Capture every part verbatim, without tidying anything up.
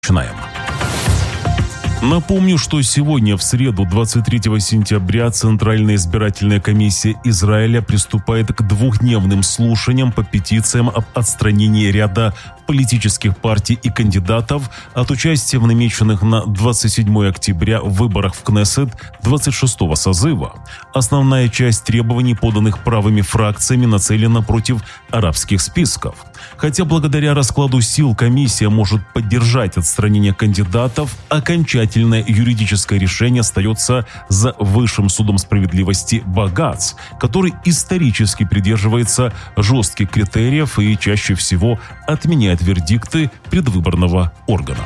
Начинаем. Напомню, что сегодня, в среду, двадцать третьего сентября, Центральная избирательная комиссия Израиля приступает к двухдневным слушаниям по петициям об отстранении ряда политических партий и кандидатов от участия в намеченных на двадцать седьмое октября выборах в Кнессет двадцать шестого созыва. Основная часть требований, поданных правыми фракциями, нацелена против арабских списков. Хотя благодаря раскладу сил комиссия может поддержать отстранение кандидатов, окончательное юридическое решение остается за Высшим судом справедливости Багац, который исторически придерживается жестких критериев и чаще всего отменяет вердикты предвыборного органа.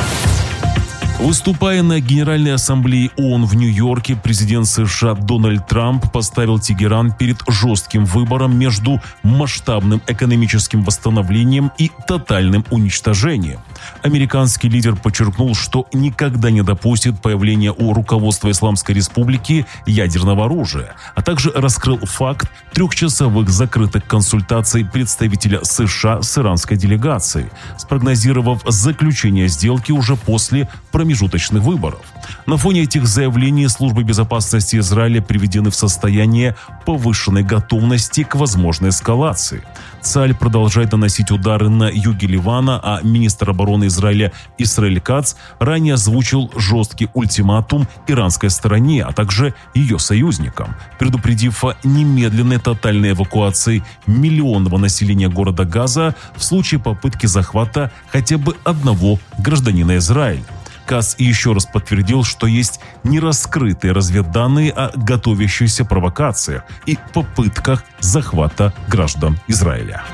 Выступая на Генеральной ассамблее ООН в Нью-Йорке, президент США Дональд Трамп поставил Тегеран перед жестким выбором между масштабным экономическим восстановлением и тотальным уничтожением. Американский лидер подчеркнул, что никогда не допустит появления у руководства Исламской Республики ядерного оружия, а также раскрыл факт трехчасовых закрытых консультаций представителя США с иранской делегацией, спрогнозировав заключение сделки уже после промежуточных выборов. На фоне этих заявлений службы безопасности Израиля приведены в состояние повышенной готовности к возможной эскалации. Цаль продолжает наносить удары на юге Ливана, а министр обороны Израиля Исраэль Кац ранее озвучил жесткий ультиматум иранской стороне, а также ее союзникам, предупредив о немедленной тотальной эвакуации миллионного населения города Газа в случае попытки захвата хотя бы одного гражданина Израиля. Кац еще раз подтвердил, что есть нераскрытые разведданные о готовящихся провокациях и попытках захвата граждан Израиля.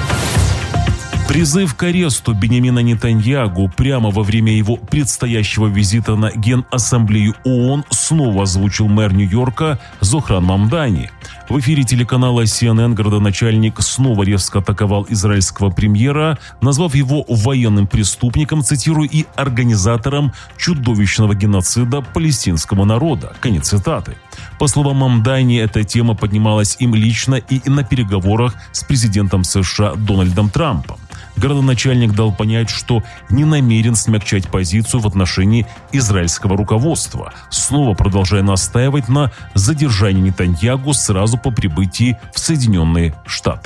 Призыв к аресту Биньямина Нетаньяху прямо во время его предстоящего визита на Генассамблею ООН снова озвучил мэр Нью-Йорка Зохран Мамдани. В эфире телеканала си эн эн городоначальник снова резко атаковал израильского премьера, назвав его военным преступником, цитирую, и организатором чудовищного геноцида палестинского народа. Конец цитаты. По словам Мамдани, эта тема поднималась им лично и на переговорах с президентом США Дональдом Трампом. Городоначальник дал понять, что не намерен смягчать позицию в отношении израильского руководства, снова продолжая настаивать на задержании Нетаньяху сразу по прибытии в Соединенные Штаты.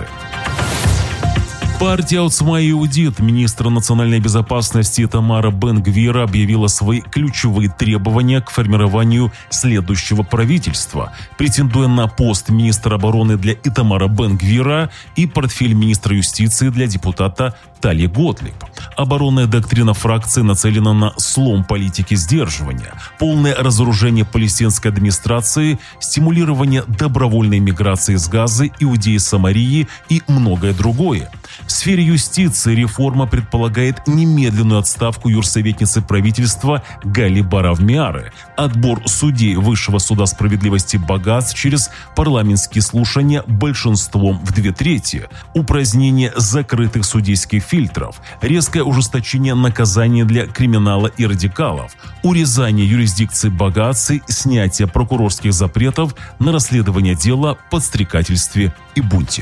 Партия Оцма Иудит министра национальной безопасности Итамара Бен-Гвира объявила свои ключевые требования к формированию следующего правительства, претендуя на пост министра обороны для Итамара Бен-Гвира и портфель министра юстиции для депутата Тали Готлиб. Оборонная доктрина фракции нацелена на слом политики сдерживания, полное разоружение палестинской администрации, стимулирование добровольной миграции из Газы, Иудеи, Самарии и многое другое. В сфере юстиции реформа предполагает немедленную отставку юрсоветницы правительства Гали Барав-Миары, отбор судей Высшего суда справедливости Багац через парламентские слушания большинством в две трети, упразднение закрытых судейских фильтров, резкое ужесточение наказания для криминала и радикалов, урезание юрисдикции Багац и снятие прокурорских запретов на расследование дела о подстрекательстве и бунте.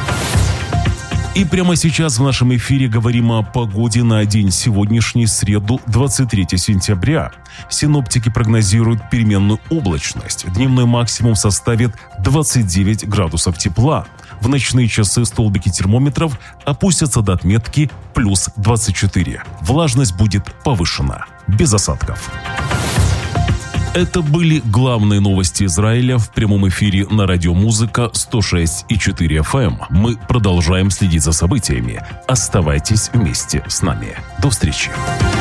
И прямо сейчас в нашем эфире говорим о погоде на день сегодняшний, среду, двадцать третьего сентября. Синоптики прогнозируют переменную облачность. Дневной максимум составит двадцать девять градусов тепла. В ночные часы столбики термометров опустятся до отметки плюс двадцать четыре. Влажность будет повышена. Без осадков. Это были главные новости Израиля в прямом эфире на радио Музыка сто шесть и четыре эф эм. Мы продолжаем следить за событиями. Оставайтесь вместе с нами. До встречи.